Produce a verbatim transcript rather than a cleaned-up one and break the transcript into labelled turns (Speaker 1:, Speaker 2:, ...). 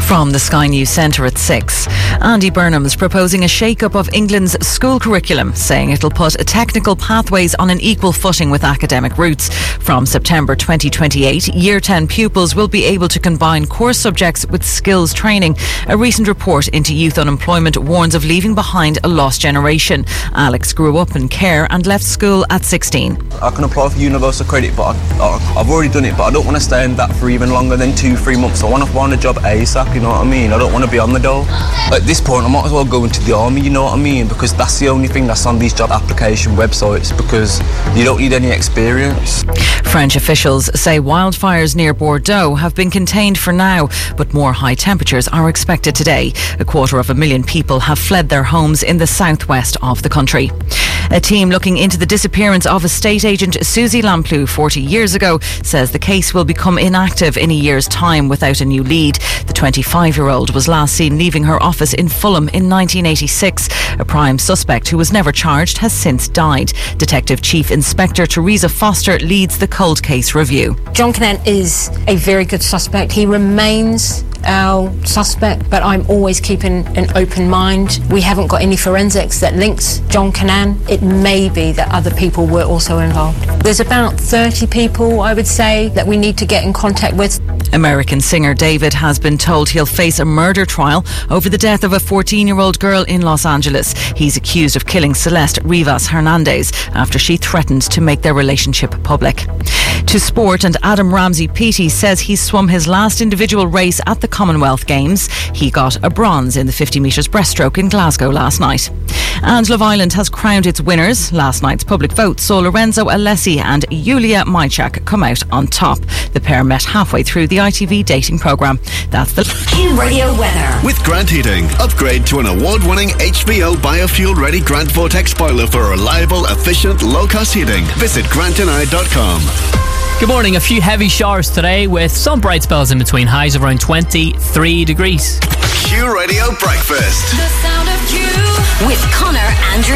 Speaker 1: From the Sky News Centre at six. Andy Burnham's proposing a shake-up of England's school curriculum, saying it'll put technical pathways on an equal footing with academic routes. From September twenty twenty-eight, Year ten pupils will be able to combine core subjects with skills training. A recent report into youth unemployment warns of leaving behind a lost generation. Alex grew up in care and left school at sixteen.
Speaker 2: I can apply for universal credit, but I, I've already done it, but I don't want to stay in that for even longer than two, three months. I want to find a job ASAP, you know what I mean? I don't want to be on the dole. At this point, I might as well go into the army, you know what I mean? Because that's the only thing that's on these job application websites, because you don't need any experience.
Speaker 1: French officials say wildfires near Bordeaux have been contained for now, but more high temperatures are expected today. A quarter of a million people have fled their homes in the southwest of the country. A team looking into the disappearance of estate agent Susie Lamplugh forty years ago says the case will become inactive in a year's time without a new lead. The twenty-five-year-old was last seen leaving her office in Fulham in nineteen eighty-six. A prime suspect who was never charged has since died. Detective Chief Inspector Teresa Foster leads the cold case review.
Speaker 3: John Cannan is a very good suspect. He remains our suspect, but I'm always keeping an open mind. We haven't got any forensics that links John Cannan. It may be that other people were also involved. There's about thirty people, I would say, that we need to get in contact with.
Speaker 1: American singer David has been told he'll face a murder trial over the death of a fourteen-year-old girl in Los Angeles. He's accused of killing Celeste Rivas Hernandez after she threatened to make their relationship public. To sport, and Adam Ramsey-Peaty says he swum his last individual race at the Commonwealth Games. He got a bronze in the fifty metres breaststroke in Glasgow last night. And Love Island has crowned its winners. Last night's public vote saw Lorenzo Alessi and Yulia Majchak come out on top. The pair met halfway through the I T V dating programme. That's the
Speaker 4: Q Radio weather.
Speaker 5: With Grant Heating, upgrade to an award-winning H B O biofuel-ready Grant Vortex boiler for reliable, efficient, low-cost heating. Visit grant and I dot com.
Speaker 6: Good morning. A few heavy showers today with some bright spells in between, highs of around twenty-three degrees.
Speaker 5: Q Radio Breakfast.
Speaker 4: The sound of Q with Connor Andrew